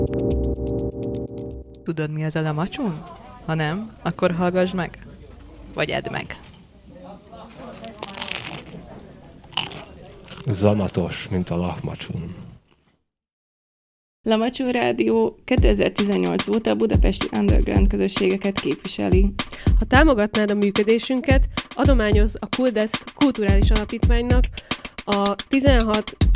Tudod, mi az a lamacsun? Ha nem, akkor hallgass meg. Vagy edd meg. Zamatos, mint a lahmacsun. Lamacsun Rádió 2018 óta a budapesti underground közösségeket képviseli. Ha támogatnád a működésünket, adományozz a Cooldesk kulturális alapítványnak a 16